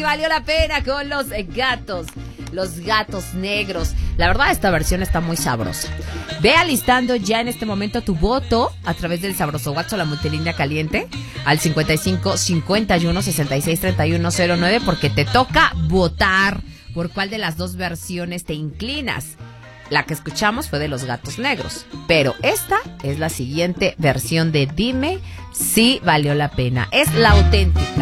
valió la pena con los gatos negros. La verdad, esta versión está muy sabrosa. Ve alistando ya en este momento tu voto a través del sabroso WhatsApp, la multilínea caliente, al 55 51 66 31 09, porque te toca votar por cuál de las dos versiones te inclinas. La que escuchamos fue de los gatos negros, pero esta es la siguiente versión de Dime si valió la pena. Es la auténtica.